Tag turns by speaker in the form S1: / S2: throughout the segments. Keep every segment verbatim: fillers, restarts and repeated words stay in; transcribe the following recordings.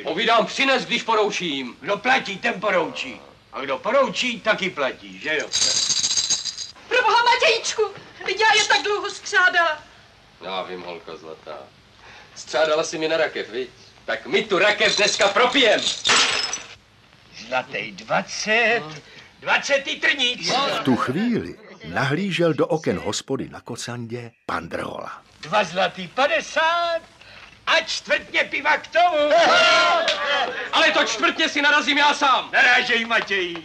S1: Povídám přines, když poroučím.
S2: Kdo platí, ten poroučí. A kdo poroučí, taky platí, že jo?
S3: Proboha, Matějčku, teď já je tak dlouho střádala.
S1: Já vím, holko zlatá. Střádala si mi na rakev, viď? Tak my tu rakev dneska propijem.
S2: Zlatý dvacet, dvacetý trník.
S4: V tu chvíli nahlížel do oken hospody na Kocandě pan Drhola.
S2: Dva zlatý padesát a čtvrtně piva k tomu.
S1: Ale to čtvrtně si narazím já sám.
S2: Narážej, Matěj.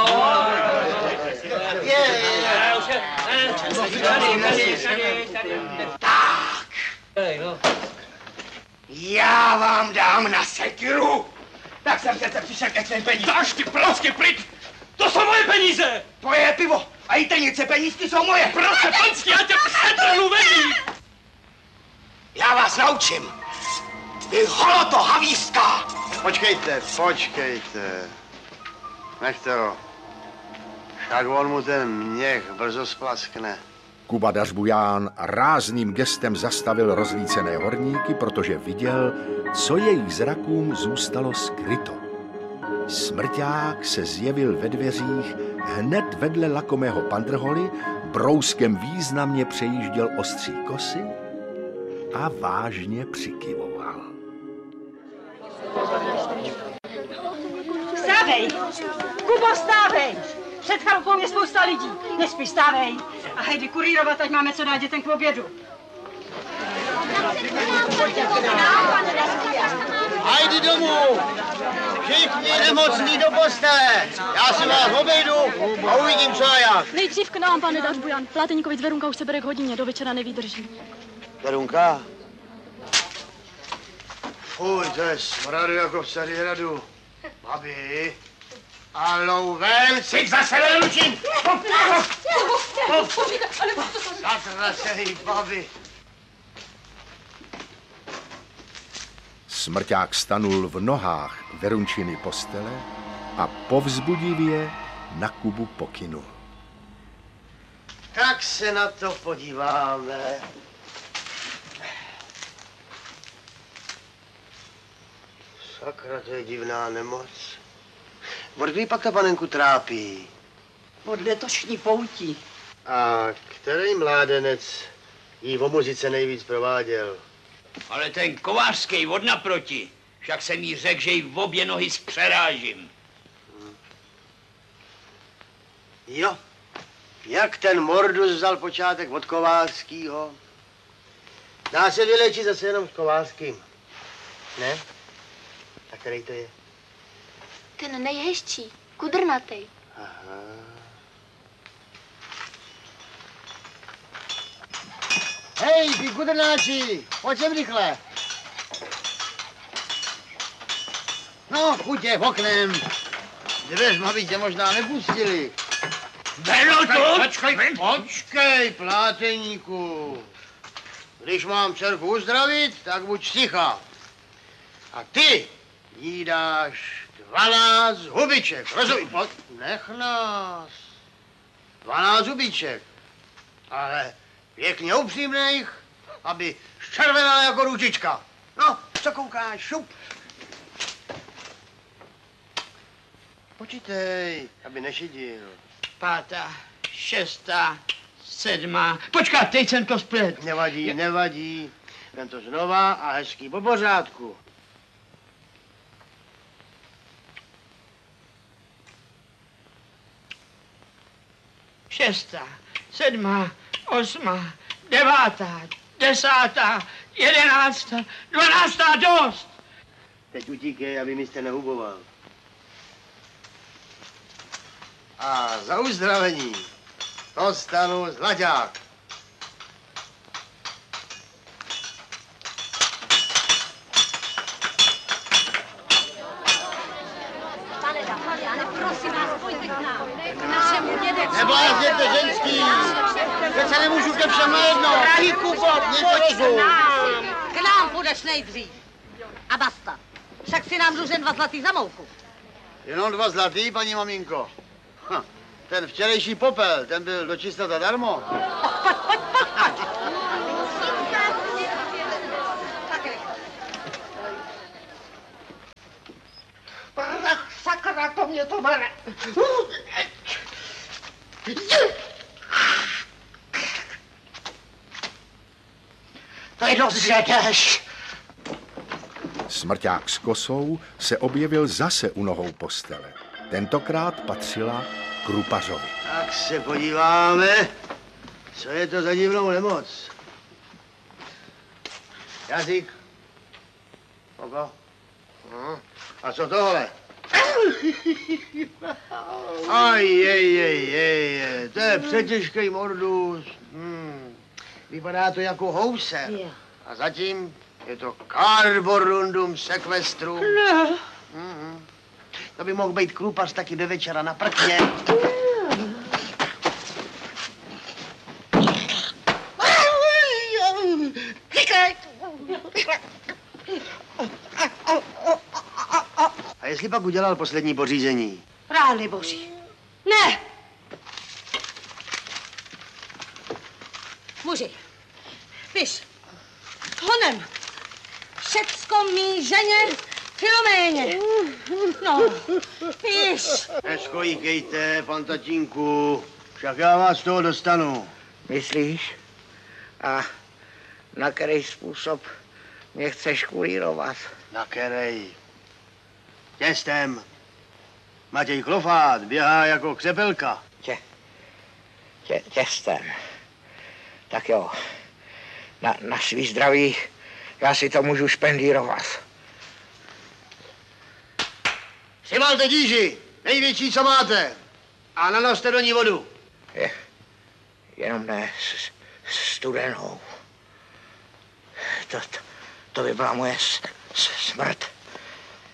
S2: Tak. Já vám dám na sekiru. Tak jsem se přišel ke svým peníze.
S1: Dáš ty prasky pryč! To jsou moje peníze!
S2: Tvoje pivo a i tenice penízky jsou moje.
S1: Prase panský, já tě předrhnu vedí!
S2: Já vás naučím. Vy holoto havířská.
S5: Počkejte, počkejte. Nech to. Však on mu ten měch brzo splaskne.
S4: Kuba Dařbuján rázným gestem zastavil rozlícené horníky, protože viděl, co jejich zrakům zůstalo skryto. Smrťák se zjevil ve dveřích hned vedle lakomého Pandrholy, brouskem významně přejížděl ostří kosy a vážně přikyvoval.
S3: Vstávej! Kubo, vstávej! Před chalupou je spousta lidí. Nespí, vstávej. A hejdi kurírovat, ať máme co dát dětem k obědu.
S5: Hajdi domů! Všichni nemocní do postele! Já si vás obejdu a uvidím, co a jak.
S6: Nejdřív k nám, pane Dařbujan. Pláteníkovic Verunka už se bere k hodině, do večera nevydrží.
S5: Verunka? Fuj, to je smradu jako v Carihradu. Babi, a louven si zase nelučím! Zatracený babi.
S4: Smrťák stanul v nohách Verunčiny postele a povzbudivě na Kubu pokynul.
S5: Tak se na to podíváme. Sakra, to je divná nemoc. Od kdy pak ta panenku trápí?
S3: Od letošní poutí.
S5: A který mládenec jí o muzice nejvíc prováděl?
S2: Ale ten kovářský od naproti. Však jsem jí řekl, že jí v obě nohy zpřerážím.
S5: Jo. Jak ten Mordus vzal počátek od Kovářskýho? Dá se vylečit zase jenom s Kovářským. Ne? A který to je?
S6: Ten nejhezčí, kudrnatej.
S5: Aha. Hej, ty kudrnáči, pojď sem rychle. No, chutě, oknem. Dveřma by tě možná nepustili.
S2: Beru to!
S5: Počkej, počkej, pláteníku. Když mám dcerku uzdravit, tak buď ticha. A ty jí dáš dvanáct hubiček, rozumíš? Nech nás. Dvanáct hubiček. Ale pěkně upřímných, aby zčervenala jako ručička. No, co koukáš, šup. Počítej, aby nešidil.
S2: Pátá, šestá, sedmá. Počkat, teď jsem to splet.
S5: Nevadí, nevadí. Jen to znova a hezký po pořádku.
S2: Šestá, sedmá, osmá, devátá, desátá, jedenáctá, dvanáctá, dost.
S5: Teď utíkej, aby mi jste nehuboval. A za uzdravení dostanu zlaťák.
S3: Pane Dařbujane, prosím vás, pojďte k nám. K našemu dědečku.
S5: Neblázněte, ženský! Teď se nemůžu ke všem najednou.
S3: Drahý Kubo,
S5: pojď k
S3: nám. K nám půjdeš nejdřív. A basta. Však si nám dlužen dva zlatý za mouku.
S5: Jenom dva zlatý, paní maminko. Ha, ten včerejší popel, ten byl dočista zadarmo.
S3: Pojď, pojď, pojď, pojď.
S5: na to mě to bere. To je dost, že jdeš.
S4: Smrťák s kosou se objevil zase u nohou postele. Tentokrát patřila Krupařovi.
S5: Tak se podíváme, co je to za divnou nemoc. Jazyk. Oko. Hm. A co tohle? Aj, jej, jej, jej, to je přetěžkej mordus. Hmm. Vypadá to jako house. A zatím je to Carborundum sequestrum.
S3: Ne.
S5: Mm-hmm. To by mohl být Krupař taky do večera na prkně. A jestli pak udělal poslední pořízení?
S3: Rány boží. Ne! Muži, piš. Honem. Všecko mý ženě Filoméně. No, piš.
S5: Neskojíkejte, pan tatínku. Však já vás z toho dostanu.
S7: Myslíš? A na který způsob mě chceš kurírovat?
S5: Na kerej. Těstem. Matěj Klofát běhá jako křepelka.
S7: Tě, tě, těstem. Tak jo. Na, na svý zdraví já si to můžu špendírovat.
S5: Přimalte díži, největší, co máte. A nanoste do ní vodu.
S7: Je, jenom ne s, studenou. To, to, to by byla moje s, s, smrt.